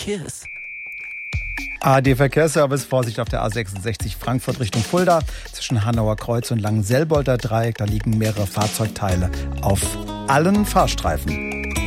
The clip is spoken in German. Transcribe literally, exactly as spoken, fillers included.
kiss. A R D-Verkehrsservice, Vorsicht auf der A sechsundsechzig Frankfurt Richtung Fulda. Zwischen Hanauer Kreuz und Langenselbolder Dreieck, da liegen mehrere Fahrzeugteile auf allen Fahrstreifen.